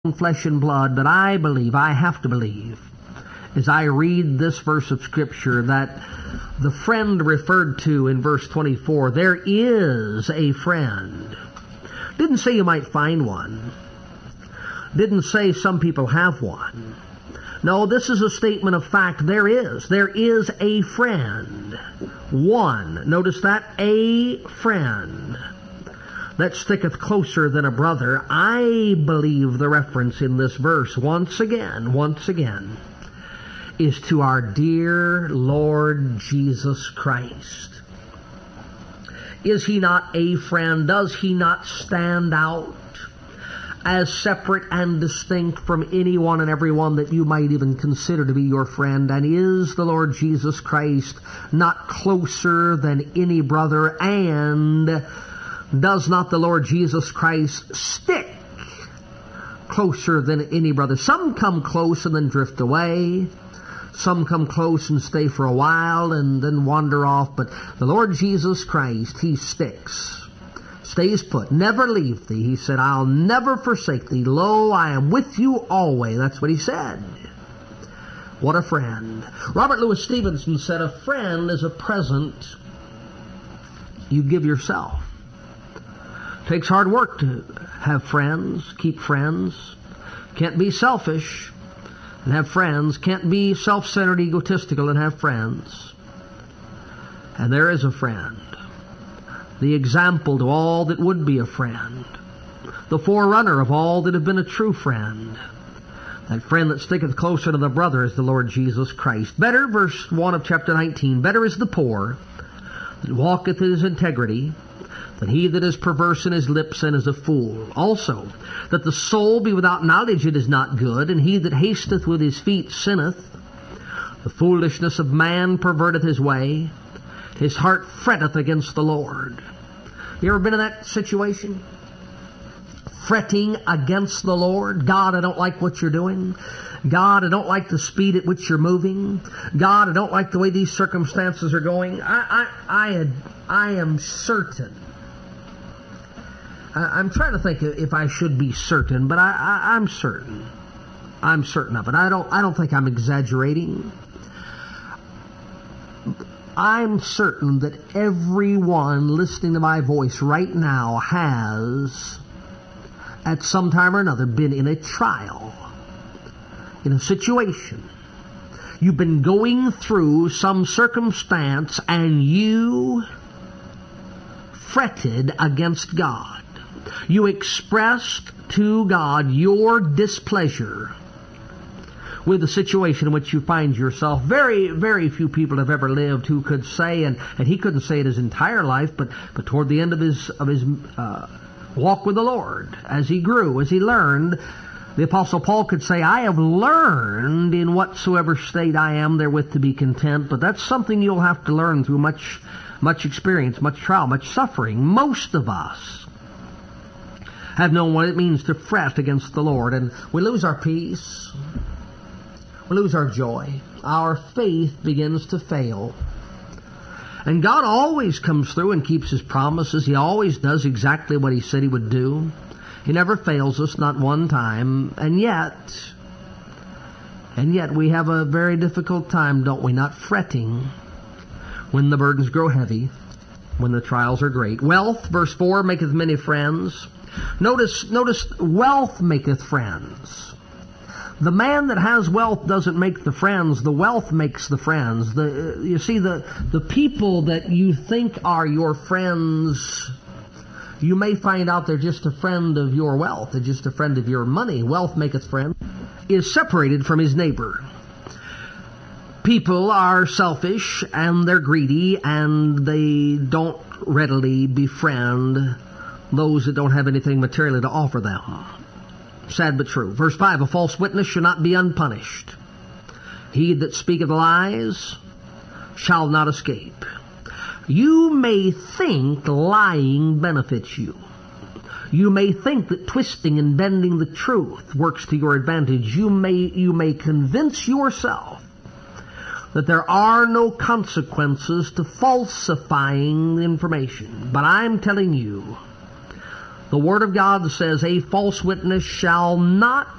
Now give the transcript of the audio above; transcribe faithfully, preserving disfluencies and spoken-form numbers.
flesh and blood, but I believe, I have to believe, as I read this verse of Scripture, that the friend referred to in verse twenty-four, there is a friend. Didn't say you might find one. Didn't say some people have one. No, this is a statement of fact. There is. There is a friend. One. Notice that? A friend. That sticketh closer than a brother. I believe the reference in this verse, once again, once again, is to our dear Lord Jesus Christ. Is He not a friend? Does He not stand out as separate and distinct from anyone and everyone that you might even consider to be your friend? And is the Lord Jesus Christ not closer than any brother? And does not the Lord Jesus Christ stick closer than any brother? Some come close and then drift away. Some come close and stay for a while and then wander off. But the Lord Jesus Christ, He sticks, stays put, never leave thee. He said, I'll never forsake thee. Lo, I am with you always. That's what He said. What a friend. Robert Louis Stevenson said, a friend is a present you give yourself. Takes hard work to have friends, keep friends. Can't be selfish and have friends. Can't be self-centered, egotistical and have friends. And there is a friend. The example to all that would be a friend. The forerunner of all that have been a true friend. That friend that sticketh closer to the brother is the Lord Jesus Christ. Better, verse one of chapter nineteen, better is the poor that walketh in his integrity than he that is perverse in his lips and is a fool. Also, that the soul be without knowledge, it is not good, and he that hasteth with his feet sinneth. The foolishness of man perverteth his way. His heart fretteth against the Lord. You ever been in that situation? Fretting against the Lord. God, I don't like what you're doing. God, I don't like the speed at which you're moving. God, I don't like the way these circumstances are going. I, I, I, had, I am certain. I, I'm trying to think if I should be certain, but I, I, I'm certain. I'm certain of it. I don't, I don't think I'm exaggerating. I'm certain that everyone listening to my voice right now has, at some time or another, been in a trial, in a situation. You've been going through some circumstance and you fretted against God. You expressed to God your displeasure with the situation in which you find yourself. Very, very few people have ever lived who could say, and, and he couldn't say it his entire life, but, but toward the end of his, of his uh, walk with the Lord, as he grew, as he learned, the Apostle Paul could say, I have learned in whatsoever state I am therewith to be content. But that's something you'll have to learn through much, much experience, much trial, much suffering. Most of us have known what it means to fret against the Lord, and we lose our peace. We lose our joy. Our faith begins to fail. And God always comes through and keeps His promises. He always does exactly what He said He would do. He never fails us, not one time. And yet, and yet we have a very difficult time, don't we? Not fretting when the burdens grow heavy, when the trials are great. Wealth, verse four, maketh many friends. Notice, notice, wealth maketh friends. The man that has wealth doesn't make the friends. The wealth makes the friends. The, you see, the, the people that you think are your friends, you may find out they're just a friend of your wealth. They're just a friend of your money. Wealth maketh friend is separated from his neighbor. People are selfish and they're greedy and they don't readily befriend those that don't have anything materially to offer them. Sad but true. Verse five, a false witness shall not be unpunished. He that speaketh lies shall not escape. You may think lying benefits you. You may think that twisting and bending the truth works to your advantage. You may, you may convince yourself that there are no consequences to falsifying the information. But I'm telling you, The Word of God says a false witness shall not